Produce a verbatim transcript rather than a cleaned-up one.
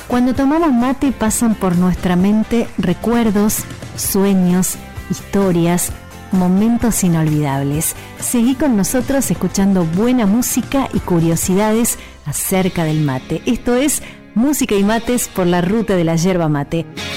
Cuando tomamos mate pasan por nuestra mente recuerdos, sueños, historias, momentos inolvidables. Seguí con nosotros escuchando buena música y curiosidades acerca del mate. Esto es Música y Mates por la Ruta de la Yerba Mate.